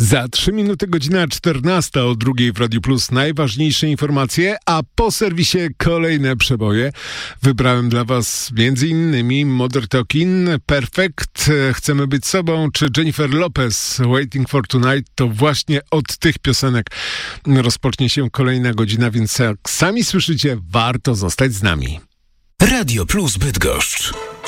Za 3 minuty godzina 14 o 2 w Radiu Plus najważniejsze informacje, a po serwisie kolejne przeboje. Wybrałem dla Was m.in. Mother Talking, Perfect, Chcemy być sobą, czy Jennifer Lopez, Waiting for Tonight. To właśnie od tych piosenek rozpocznie się kolejna godzina, więc jak sami słyszycie, warto zostać z nami. Radio Plus Bydgoszcz.